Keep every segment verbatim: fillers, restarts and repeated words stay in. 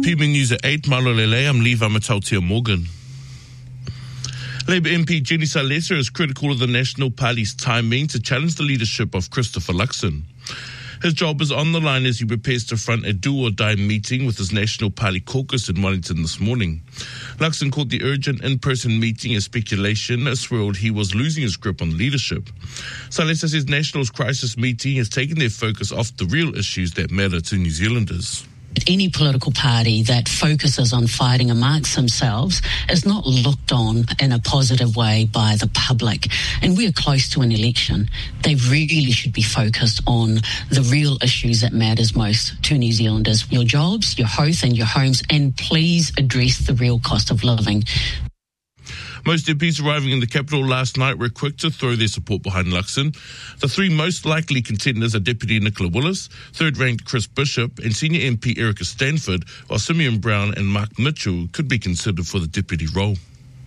P M News at eight, Malolele, I'm Levi Matautia Morgan. Labour M P Jenny Salesa is critical of the National Party's timing to challenge the leadership of Christopher Luxon. His job is on the line as he prepares to front a do-or-die meeting with his National Party caucus in Wellington this morning. Luxon called the urgent in-person meeting a speculation, as swirled he was losing his grip on leadership. Salesa says National's crisis meeting has taken their focus off the real issues that matter to New Zealanders. Any political party that focuses on fighting amongst themselves is not looked on in a positive way by the public. And we are close to an election. They really should be focused on the real issues that matters most to New Zealanders. Your jobs, your health and your homes, and please address the real cost of living. Most M Ps arriving in the capital last night were quick to throw their support behind Luxon. The three most likely contenders are Deputy Nicola Willis, third-ranked Chris Bishop, and Senior M P Erica Stanford, while Simeon Brown and Mark Mitchell could be considered for the deputy role.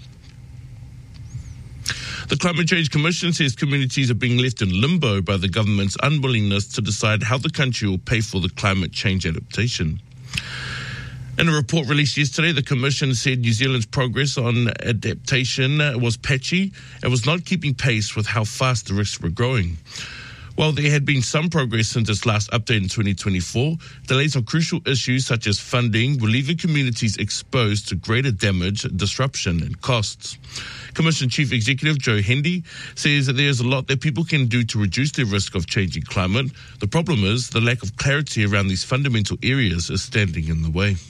The Climate Change Commission says communities are being left in limbo by the government's unwillingness to decide how the country will pay for the climate change adaptation. In a report released yesterday, the Commission said New Zealand's progress on adaptation was patchy and was not keeping pace with how fast the risks were growing. While there had been some progress since its last update in twenty twenty-four, delays on crucial issues such as funding were leaving communities exposed to greater damage, disruption and costs. Commission Chief Executive Joe Hendy says that there is a lot that people can do to reduce their risk of changing climate. The problem is the lack of clarity around these fundamental areas is standing in the way.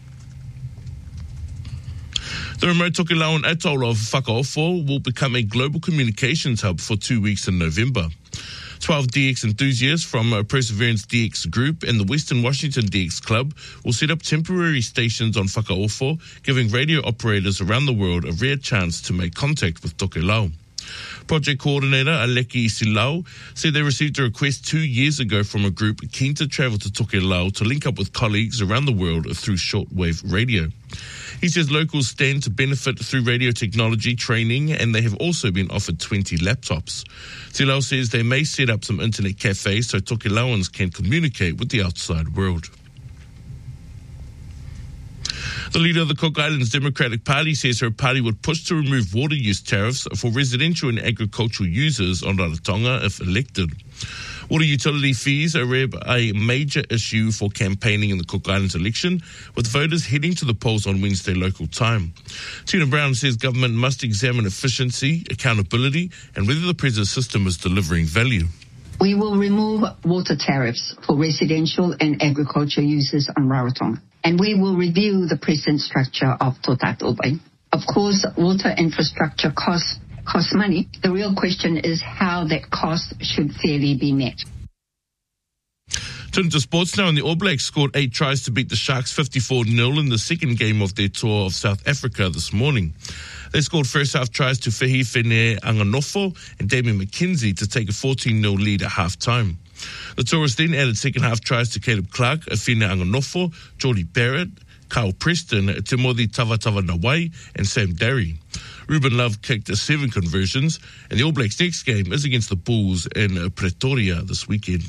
The remote Tokelauan atoll of Whakaofo will become a global communications hub for two weeks in November. twelve D X enthusiasts from uh, Perseverance D X Group and the Western Washington D X Club will set up temporary stations on Whakaofo, giving radio operators around the world a rare chance to make contact with Tokelau. Project coordinator Aleki Silau said they received a request two years ago from a group keen to travel to Tokelau to link up with colleagues around the world through shortwave radio. He says locals stand to benefit through radio technology training, and they have also been offered twenty laptops. Silau says they may set up some internet cafes so Tokelauans can communicate with the outside world. The leader of the Cook Islands Democratic Party says her party would push to remove water use tariffs for residential and agricultural users on Rarotonga if elected. Water utility fees are a major issue for campaigning in the Cook Islands election, with voters heading to the polls on Wednesday local time. Tina Brown says government must examine efficiency, accountability, and whether the present system is delivering value. We will remove water tariffs for residential and agriculture users on Rarotonga, and we will review the present structure of Tō Tātou. Of course, water infrastructure costs cost money. The real question is how that cost should fairly be met. Turning to sports now, and the All Blacks scored eight tries to beat the Sharks fifty-four nil in the second game of their tour of South Africa this morning. They scored first half tries to Fehifene Anganofo and Damien McKenzie to take a fourteen nil lead at half time. The tourists then added second half tries to Caleb Clark, Afine Anganofo, Jordy Barrett, Kyle Preston, Timothy Tavatava Nawai and Sam Derry. Ruben Love kicked seven conversions, and the All Blacks' next game is against the Bulls in Pretoria this weekend.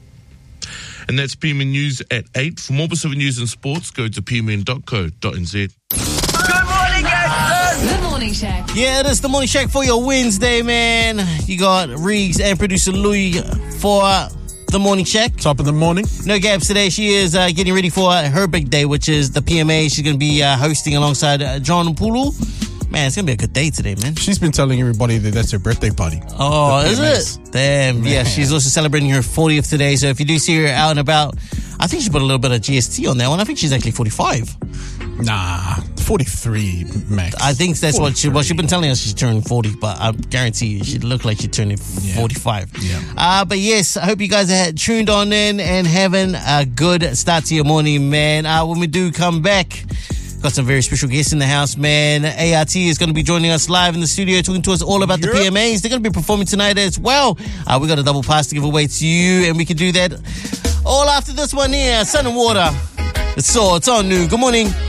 And that's P M N News at eight. For more Pacific news and sports, go to p m n dot co dot n z. Good morning, guys. The Morning Shack. Yeah, this is the Morning Shack for your Wednesday, man. You got Riggs and producer Louis for the Morning Shack. Top of the morning. No gaps today. She is uh, getting ready for her big day, which is the P M A. She's going to be uh, hosting alongside uh, John Pulu. Man, it's going to be a good day today, man. She's been telling everybody that that's her birthday party. Oh, is it? Damn. Man. Yeah, she's also celebrating her fortieth today. So if you do see her out and about, I think she put a little bit of G S T on that one. I think she's actually forty-five. Nah, forty-three max. I think that's forty-three. What she, well, she's been telling us she's turning forty, but I guarantee you she'd look like she's turning yeah. forty-five. Yeah. Uh, but yes, I hope you guys are tuned on in and having a good start to your morning, man. Uh, when we do come back, got some very special guests in the house, man. A R T is going to be joining us live in the studio, talking to us all about yep. the P M As. They're going to be performing tonight as well. Uh, we got a double pass to give away to you, and we can do that all after this one here. Sun and Water. It's all, it's all new. Good morning.